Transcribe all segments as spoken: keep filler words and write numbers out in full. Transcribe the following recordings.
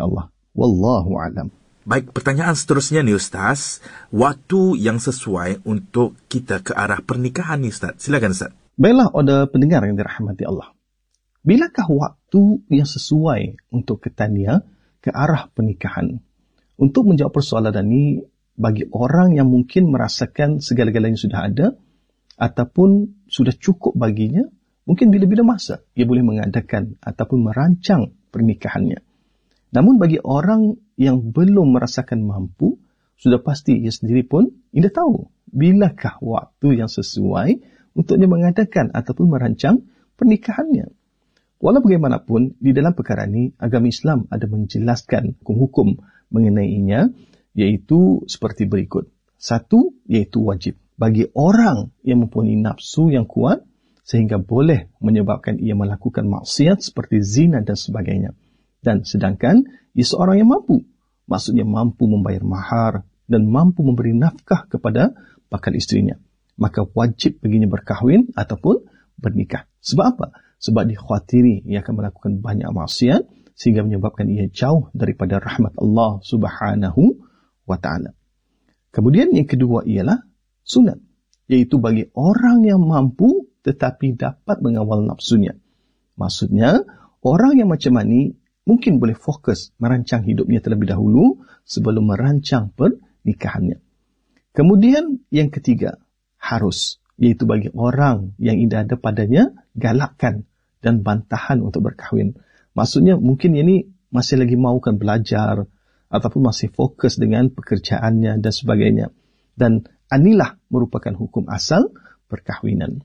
insya-Allah. Wallahu a'lam. Baik, pertanyaan seterusnya ni Ustaz, waktu yang sesuai untuk kita ke arah pernikahan ni Ustaz. Silakan Ustaz. Baiklah, order pendengar yang dirahmati Allah. Bilakah waktu yang sesuai untuk ketania ke arah pernikahan? Untuk menjawab persoalan ini, bagi orang yang mungkin merasakan segala-galanya sudah ada ataupun sudah cukup baginya, mungkin bila-bila masa ia boleh mengadakan ataupun merancang pernikahannya. Namun bagi orang yang belum merasakan mampu, sudah pasti ia sendiri pun tidak tahu bilakah waktu yang sesuai untuk dia mengadakan ataupun merancang pernikahannya. Walau bagaimanapun, di dalam perkara ini, agama Islam ada menjelaskan hukum-hukum mengenainya, iaitu seperti berikut. Satu, iaitu wajib. Bagi orang yang mempunyai nafsu yang kuat, sehingga boleh menyebabkan ia melakukan maksiat seperti zina dan sebagainya. Dan sedangkan ia seorang yang mampu, maksudnya mampu membayar mahar dan mampu memberi nafkah kepada bakal isterinya, maka wajib baginya berkahwin ataupun bernikah. Sebab apa? Sebab dikhawatiri ia akan melakukan banyak maksiat sehingga menyebabkan ia jauh daripada rahmat Allah Subhanahu wa ta'ala. Kemudian yang kedua ialah sunat, iaitu bagi orang yang mampu tetapi dapat mengawal nafsunya. Maksudnya, orang yang macam ini mungkin boleh fokus merancang hidupnya terlebih dahulu sebelum merancang pernikahannya. Kemudian yang ketiga, harus, iaitu bagi orang yang tidak ada padanya galakkan dan bantahan untuk berkahwin. Maksudnya mungkin ini masih lagi mahukan belajar ataupun masih fokus dengan pekerjaannya dan sebagainya. Dan inilah merupakan hukum asal perkahwinan.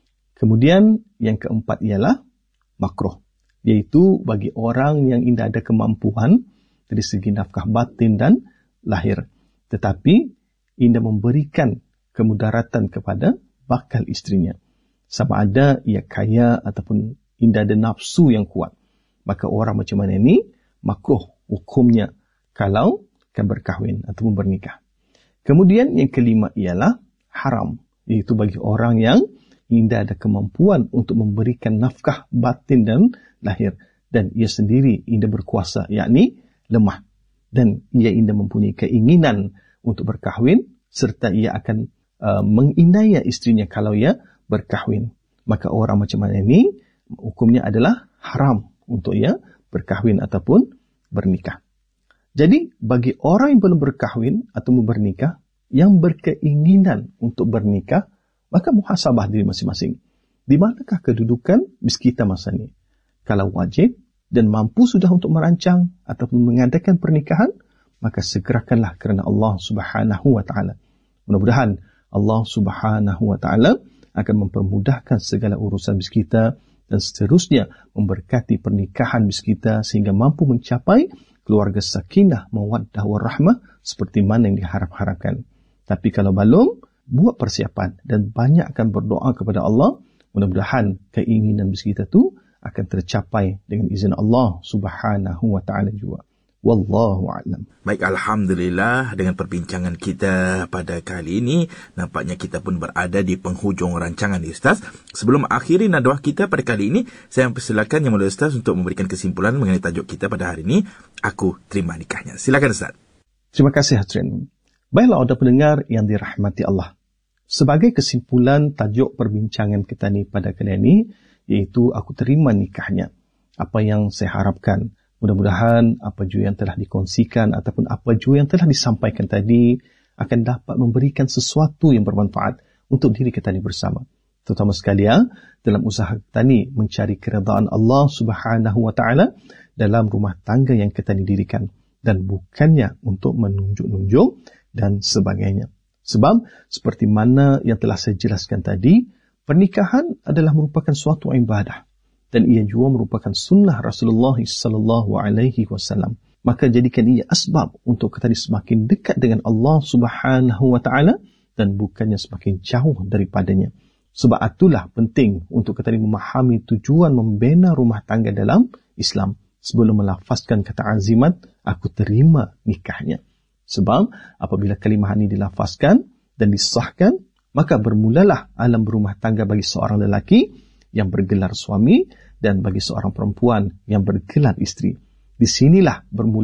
Kemudian yang keempat ialah makruh, iaitu bagi orang yang tidak ada kemampuan dari segi nafkah batin dan lahir, tetapi ia memberikan kemudaratan kepada bakal isterinya. Sama ada ia kaya ataupun tidak ada nafsu yang kuat. Maka orang macam mana ini, makruh hukumnya kalau akan berkahwin ataupun bernikah. Kemudian yang kelima ialah haram, iaitu bagi orang yang tidak ada kemampuan untuk memberikan nafkah batin dan lahir, dan ia sendiri tidak berkuasa, yakni lemah, dan ia tidak mempunyai keinginan untuk berkahwin, serta ia akan uh, menginaya isterinya kalau ia berkahwin. Maka orang macam mana ini, hukumnya adalah haram untuk ia berkahwin ataupun bernikah. Jadi, bagi orang yang belum berkahwin atau bernikah, yang berkeinginan untuk bernikah, maka muhasabah diri masing-masing. Di manakah kedudukan di sekitar masa ini? Kalau wajib dan mampu sudah untuk merancang ataupun mengadakan pernikahan, maka segerakanlah kerana Allah Subhanahu wa ta'ala. Mudah-mudahan Allah Subhanahu wa ta'ala akan mempermudahkan segala urusan bis kita dan seterusnya memberkati pernikahan bis kita sehingga mampu mencapai keluarga sakinah, mawaddah warahmah seperti mana yang diharap-harapkan. Tapi kalau belum, buat persiapan dan banyakkan berdoa kepada Allah. Mudah-mudahan keinginan bis kita tu akan tercapai dengan izin Allah Subhanahu wa ta'ala juga. Wallahu a'lam. Baik, alhamdulillah, dengan perbincangan kita pada kali ini, nampaknya kita pun berada di penghujung rancangan ni Ustaz. Sebelum akhiri nadwah kita pada kali ini, saya mempersilakan Yang Mulia Ustaz untuk memberikan kesimpulan mengenai tajuk kita pada hari ini, Aku Terima Nikahnya. Silakan Ustaz. Terima kasih Hatrin. Baiklah, ada pendengar yang dirahmati Allah. Sebagai kesimpulan tajuk perbincangan kita ni pada kali ini, iaitu Aku Terima Nikahnya. Apa yang saya harapkan, mudah-mudahan apa jua yang telah dikongsikan ataupun apa jua yang telah disampaikan tadi akan dapat memberikan sesuatu yang bermanfaat untuk diri kita ni bersama. Terutama sekali ya, dalam usaha kita ni mencari keredaan Allah Subhanahu wa ta'ala dalam rumah tangga yang kita ni dirikan, dan bukannya untuk menunjuk-nunjuk dan sebagainya. Sebab seperti mana yang telah saya jelaskan tadi, pernikahan adalah merupakan suatu ibadah. Dan ia juga merupakan sunnah Rasulullah sallallahu alaihi wasallam. Maka jadikan ia asbab untuk kita semakin dekat dengan Allah Subhanahu wa ta'ala dan bukannya semakin jauh daripadanya. Sebab itulah penting untuk kita memahami tujuan membina rumah tangga dalam Islam sebelum melafazkan kata azimat, aku terima nikahnya. Sebab apabila kalimah ini dilafazkan dan disahkan, maka bermulalah alam berumah tangga bagi seorang lelaki yang bergelar suami dan bagi seorang perempuan yang bergelar isteri. Di sinilah bermula